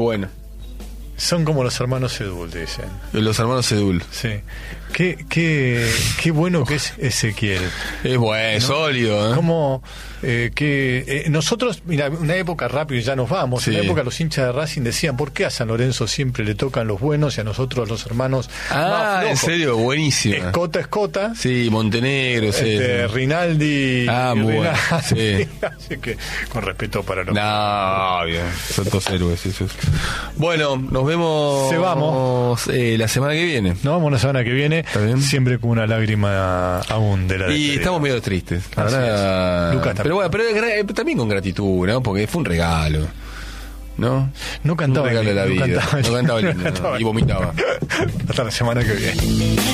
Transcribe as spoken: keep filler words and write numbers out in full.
Bueno. Son como los hermanos Edul, dicen. Los hermanos Edul. Sí. Qué, qué, qué bueno que es Ezequiel. Es bueno, es ¿no? sólido, ¿eh? Como eh, que eh, nosotros, mira, una época rápido y ya nos vamos. Sí. En una época los hinchas de Racing decían, ¿por qué a San Lorenzo siempre le tocan los buenos y a nosotros los hermanos Ah, más en flojos? serio, buenísimo. Escota, Escota. Sí, Montenegro, sí. Este, Rinaldi. Ah, muy bueno, Rinaldi. sí. Así que, con respeto para los. No, bien, son todos héroes esos. Bueno, nos vemos. Se vamos. eh, la semana que viene. Nos vamos la semana que viene, ¿Está bien? siempre con una lágrima aún de la Y despedida. estamos medio tristes. La Así verdad. es. Lucas también. Pero bueno, pero gra- también con gratitud, ¿no? Porque fue un regalo. ¿No? No cantaba Un regalo de la lindo, no vida. cantaba No cantaba lindo, lindo, no cantaba y vomitaba. Hasta la semana que viene.